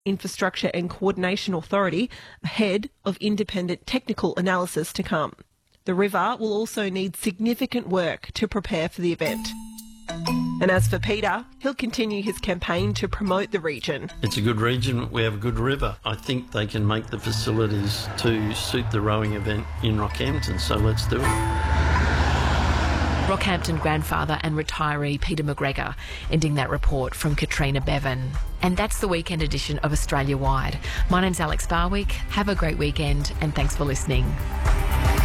Infrastructure and Coordination Authority ahead of independent technical analysis to come. The river will also need significant work to prepare for the event. And as for Peter, he'll continue his campaign to promote the region. It's a good region, we have a good river. I think they can make the facilities to suit the rowing event in Rockhampton, so let's do it. Rockhampton grandfather and retiree Peter McGregor, ending that report from Katrina Bevan. And that's the weekend edition of Australia Wide. My name's Alex Barwick. Have a great weekend and thanks for listening.